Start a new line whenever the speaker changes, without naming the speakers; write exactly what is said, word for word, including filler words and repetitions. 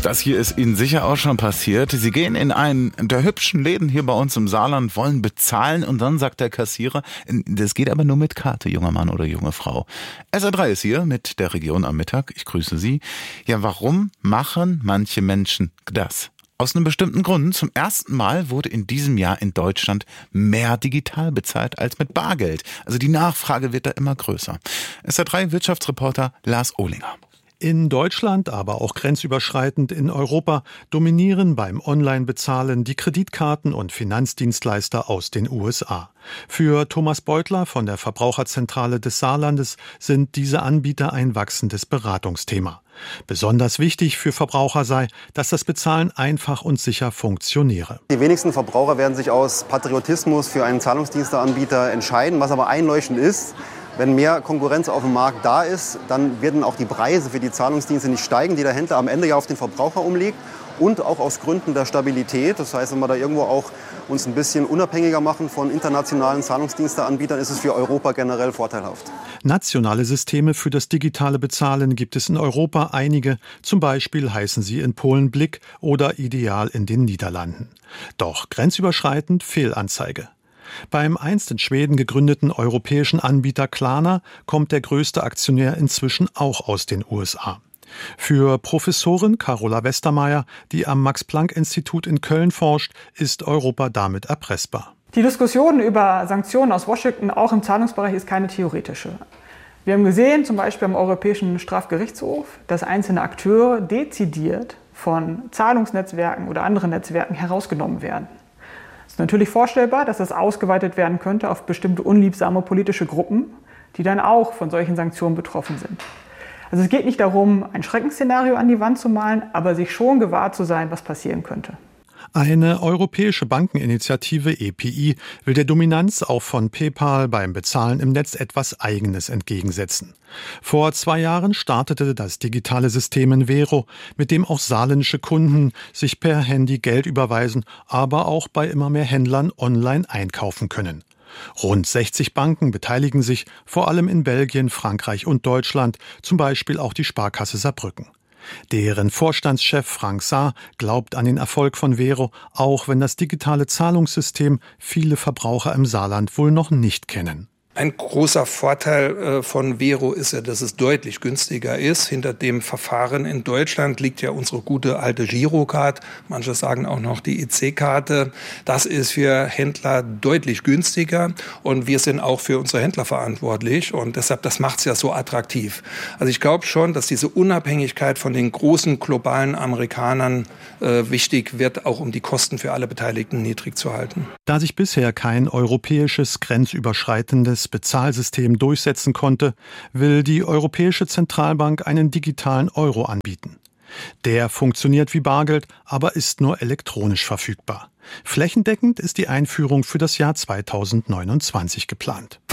Das hier ist Ihnen sicher auch schon passiert. Sie gehen in einen der hübschen Läden hier bei uns im Saarland, wollen bezahlen und dann sagt der Kassierer, das geht aber nur mit Karte, junger Mann oder junge Frau. S R drei ist hier mit der Region am Mittag. Ich grüße Sie. Ja, warum machen manche Menschen das? Aus einem bestimmten Grund. Zum ersten Mal wurde in diesem Jahr in Deutschland mehr digital bezahlt als mit Bargeld. Also die Nachfrage wird da immer größer. S R drei Wirtschaftsreporter Lars Ohlinger.
In Deutschland, aber auch grenzüberschreitend in Europa, dominieren beim Online-Bezahlen die Kreditkarten und Finanzdienstleister aus den U S A. Für Thomas Beutler von der Verbraucherzentrale des Saarlandes sind diese Anbieter ein wachsendes Beratungsthema. Besonders wichtig für Verbraucher sei, dass das Bezahlen einfach und sicher funktioniere.
Die wenigsten Verbraucher werden sich aus Patriotismus für einen Zahlungsdiensteanbieter entscheiden. Was aber einleuchtend ist: Wenn mehr Konkurrenz auf dem Markt da ist, dann werden auch die Preise für die Zahlungsdienste nicht steigen, die der Händler am Ende ja auf den Verbraucher umlegt. Und auch aus Gründen der Stabilität. Das heißt, wenn wir da irgendwo auch uns ein bisschen unabhängiger machen von internationalen Zahlungsdiensteanbietern, ist es für Europa generell vorteilhaft.
Nationale Systeme für das digitale Bezahlen gibt es in Europa einige. Zum Beispiel heißen sie in Polen Blick oder Ideal in den Niederlanden. Doch grenzüberschreitend Fehlanzeige. Beim einst in Schweden gegründeten europäischen Anbieter Klarna kommt der größte Aktionär inzwischen auch aus den U S A. Für Professorin Carola Westermeier, die am Max-Planck-Institut in Köln forscht, ist Europa damit erpressbar.
Die Diskussion über Sanktionen aus Washington, auch im Zahlungsbereich, ist keine theoretische. Wir haben gesehen, zum Beispiel am Europäischen Strafgerichtshof, dass einzelne Akteure dezidiert von Zahlungsnetzwerken oder anderen Netzwerken herausgenommen werden. Es ist natürlich vorstellbar, dass das ausgeweitet werden könnte auf bestimmte unliebsame politische Gruppen, die dann auch von solchen Sanktionen betroffen sind. Also es geht nicht darum, ein Schreckensszenario an die Wand zu malen, aber sich schon gewahr zu sein, was passieren könnte.
Eine europäische Bankeninitiative E P I will der Dominanz auch von PayPal beim Bezahlen im Netz etwas Eigenes entgegensetzen. Vor zwei Jahren startete das digitale System in Vero, mit dem auch saarländische Kunden sich per Handy Geld überweisen, aber auch bei immer mehr Händlern online einkaufen können. Rund sechzig Banken beteiligen sich, vor allem in Belgien, Frankreich und Deutschland, zum Beispiel auch die Sparkasse Saarbrücken. Deren Vorstandschef Frank Saar glaubt an den Erfolg von Vero, auch wenn das digitale Zahlungssystem viele Verbraucher im Saarland wohl noch nicht kennen.
Ein großer Vorteil von Vero ist ja, dass es deutlich günstiger ist. Hinter dem Verfahren in Deutschland liegt ja unsere gute alte Girocard. Manche sagen auch noch die E C-Karte. Das ist für Händler deutlich günstiger und wir sind auch für unsere Händler verantwortlich und deshalb, das macht es ja so attraktiv. Also ich glaube schon, dass diese Unabhängigkeit von den großen globalen Amerikanern äh, wichtig wird, auch um die Kosten für alle Beteiligten niedrig zu halten.
Da sich bisher kein europäisches grenzüberschreitendes Bezahlsystem durchsetzen konnte, will die Europäische Zentralbank einen digitalen Euro anbieten. Der funktioniert wie Bargeld, aber ist nur elektronisch verfügbar. Flächendeckend ist die Einführung für das Jahr zweitausendneunundzwanzig geplant.